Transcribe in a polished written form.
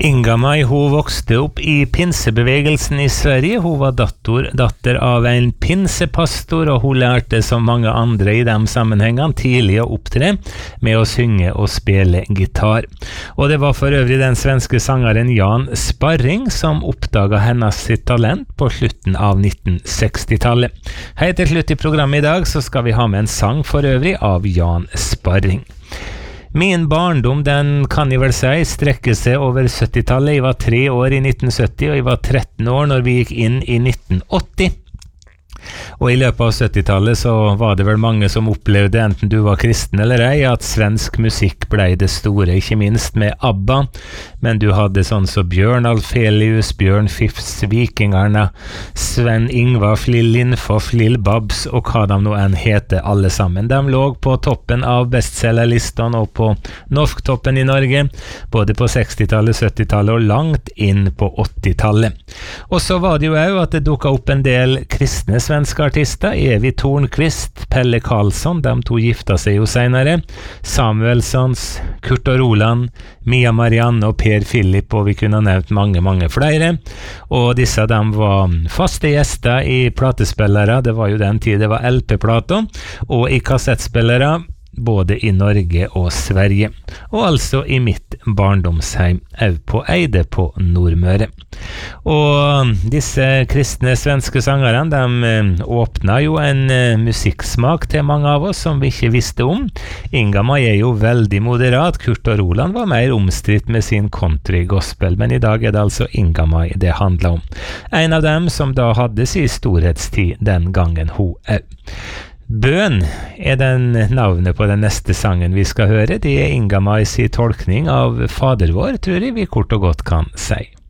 Inga-Maj, hun vokste opp i pinsebevegelsen i Sverige. Hun var datter av en pinsepastor, og hun lærte som mange andre i de sammenhengene tidlig å opptre med å synge og spille gitar. Og det var for øvrig den svenske sangeren Jan Sparring som oppdaget hennes sitt talent på slutten av 1960-tallet. Helt til slutt i programmet i dag så skal vi ha med en sang for øvrig av Jan Sparring. Min barndom, den kan jeg vel si, strekker seg over 70-tallet. Jeg var 3 år i 1970, og jeg var 13 år når vi gikk inn i 1980. Og i løpet av 70-tallet så var det vel mange som opplevde, enten du var kristen eller ei, at svensk musikk ble det store, ikke minst med ABBA. Men du hadde sånn som Bjørn Alfelius, Bjørn Fifs, Vikingarna, Sven Ingvar, Lill Lindfoff, Lill Babs og hva de nå enn heter alle sammen. De lå på toppen av bestsellerlistene og på norsktoppen i Norge, både på 60-tallet, 70-tallet og langt inn på 80-tallet. Og så var det jo også at det dukket opp en del kristne svenske artister. Evy Tornqvist, Pelle Karlsson, de to gifta seg jo senere. Samuelssons, Kurt og Roland, Mia Marianne og Per Philip, og vi kunne ha nevnt mange flere. Og disse de var faste gjester i platespillere. Det var jo den tid det var LP-plater, og i kassettspillere både i Norge og Sverige, og altså i mitt barndomsheim au på Eide på Nordmøre. Og disse kristne svenske sangerne, de åpna jo en musikksmak til mange av oss som vi ikke visste om. Inga-Maj er jo veldig moderat, Kurt og Roland var mer omstridt med sin country-gospel, men i dag er det altså Inga-Maj det handler om. En av dem som da hadde sin storhetstid den gangen hun au. Bøn er den navnet på den neste sangen vi skal høre. Det er Inga-Majs tolkning av Fader vår, tror jeg vi kort og godt kan si.